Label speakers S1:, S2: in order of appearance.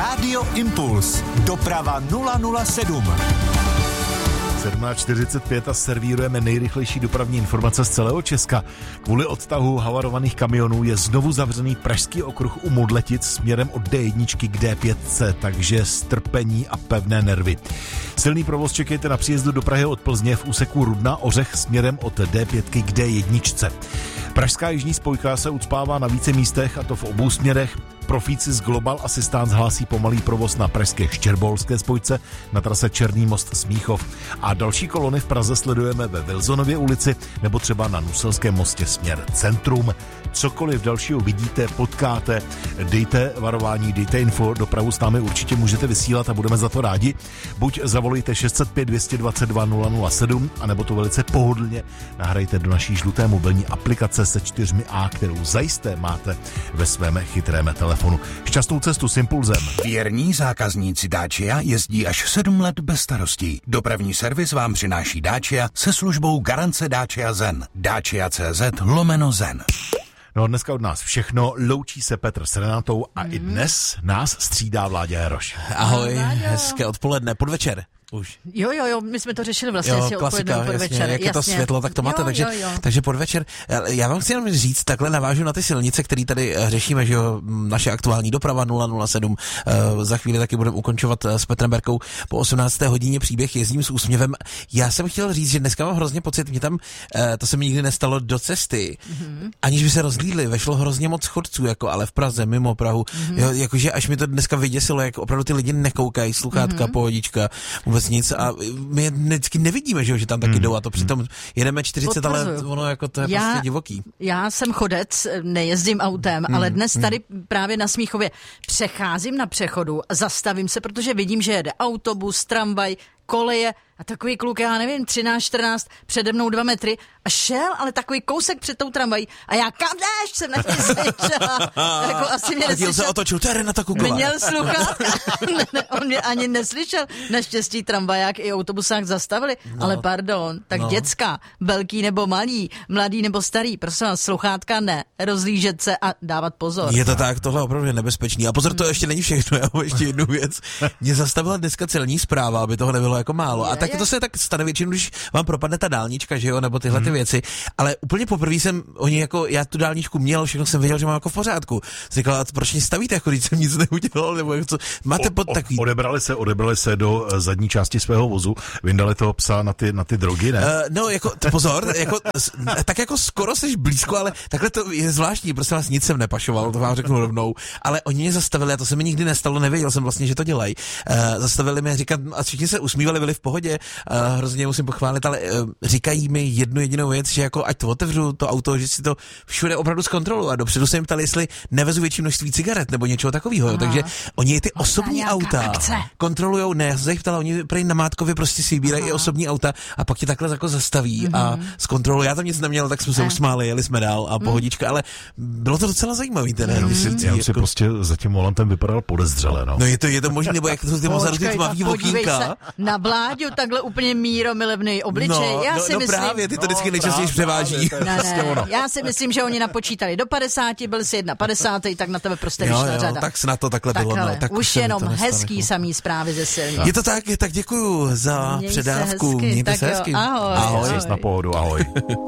S1: Rádio Impuls. Doprava 007.
S2: 7:45 a servírujeme nejrychlejší dopravní informace z celého Česka. Kvůli odtahu havarovaných kamionů je znovu zavřený pražský okruh u Modletic směrem od D1 k D5, takže strpení a pevné nervy. Silný provoz čekejte na příjezdu do Prahy od Plzně v úseku Rudna-Ořech směrem od D5 k D1. Pražská jižní spojka se ucpává na více místech, a to v obou směrech. Profíci z Global Assistance hlásí pomalý provoz na pražské Štěrbolské spojce na trase Černý most Smíchov. A další kolony v Praze sledujeme ve Wilsonově ulici nebo třeba na Nuselském mostě směr centrum. Cokoliv dalšího vidíte, potkáte, dejte varování, dejte info, dopravu s námi určitě můžete vysílat a budeme za to rádi. Buď zavolejte 605 222 007, anebo to velice pohodlně nahrajte do naší žluté mobilní aplikace se 4A, kterou zajisté máte ve svém chytrém telefonu. Šťastnou cestu s Impulzem.
S3: Věrní zákazníci Dacia jezdí až 7 let bez starostí. Dopravní servis vám přináší Dacia se službou garance Dacia Zen. Dacia.cz/Zen.
S2: No dneska od nás všechno, loučí se Petr s Renatou a i dnes nás střídá Vláďa Jaroš.
S4: Ahoj, hezké odpoledne, podvečer. Už.
S5: Jo, my jsme to řešili vlastně
S4: klasika,
S5: podvečer.
S4: Jak je to světlo, tak to máte, takže podvečer. Já vám chci jenom říct, takhle navážu na ty silnice, které tady řešíme, že jo, naše aktuální doprava 007. Za chvíli taky budeme ukončovat s Petrem Berkou po 18. hodině příběh Jezdím s úsměvem. Já jsem chtěl říct, že dneska mám hrozně pocit, mě tam, to se mi nikdy nestalo, do cesty, aniž by se rozlídli, vešlo hrozně moc chodců, jako ale v Praze, mimo Prahu, jo, jakože až mi to dneska vyděsilo, jak opravdu ty lidi nekoukají, sluchátka, pohodička, nic a my vždycky nevidíme, že tam taky jdou a to přitom jedeme 40, ale ono jako to je prostě divoký.
S5: Já jsem chodec, nejezdím autem, ale dnes tady právě na Smíchově přecházím na přechodu, zastavím se, protože vidím, že jede autobus, tramvaj, koleje a takový kluk, já nevím, 13-14, přede mnou 2 metry a šel, ale takový kousek před tou tramvají a já kam jdeš, jsem na něj slyšela. Jako asi mě neslyšel.
S4: se otočil, to je Renata Kuková.
S5: Měl sluchátka, on mě ani neslyšel. Naštěstí tramvaják i autobusák zastavili, ale pardon, tak děcka, velký nebo malý, mladý nebo starý, prosím vás, sluchátka ne, rozlížet se a dávat pozor.
S4: Je to tak, tohle opravdu je nebezpečný. A pozor, to ještě není všechno, já mám ještě jednu věc. Mě zastavila dneska celní správa, aby toho nebylo jako málo. A tak to se tak stane většinou, když vám propadne ta dálnička, že jo, nebo tyhle ty věci. Ale úplně poprvé já tu dálničku měl, všechno jsem věděl, že mám jako v pořádku. Říkala, proč mě stavíte, jako když jsem nic neudělal, nebo jak co. Máte pod takový.
S2: Odebrali se do zadní části svého vozu, vyndali toho psa na ty drogy, ne?
S4: No, jako pozor, tak jako skoro seš blízko, ale takhle to je zvláštní, prostě vás nic jsem nepašoval, to vám řeknu rovnou. Ale oni mě zastavili, a to se mi nikdy nestalo, nevěděl jsem vlastně, že to dělají. Zastavili mě, říkat, a všichni se usmívali, byli v pohodě, hrozně musím pochválit, ale říkají mi jednu jedinou věc, že jako ať to otevřu, to auto, že si to všude opravdu zkontroluji. A dopředu se jim ptali, jestli nevezu větší množství cigaret nebo něčeho takového. Takže oni ty osobní auta kontrolujou, ne, já jsem se jich ptala, oni prý na Mátkově prostě si vybírají i osobní auta a pak ti takhle jako zastaví a zkontrolují. Já tam nic neměl, tak jsme se usmáli, jeli jsme dál a pohodička, ale bylo to docela zajímavý ten.
S2: Já si prostě za tím volantem vypadal podezřele, no.
S4: No je to možné, nebo jak to ty mozadu ty tmavý okýnka.
S5: Na Vláďu takhle úplně míromilevný obličej. Já si myslím,
S4: právě, ty to vždycky nejčastěji převáží.
S5: Ne, já si myslím, že oni napočítali do 50, byl si 51, tak na tebe prostě vyšla řada.
S4: Tak snad to takhle bylo.
S5: No, tak už jenom hezký samý zprávy ze silnic.
S4: Je to tak děkuju za předávku.
S5: Mějte se
S4: hezky.
S5: Ahoj.
S2: Na pohodu, ahoj.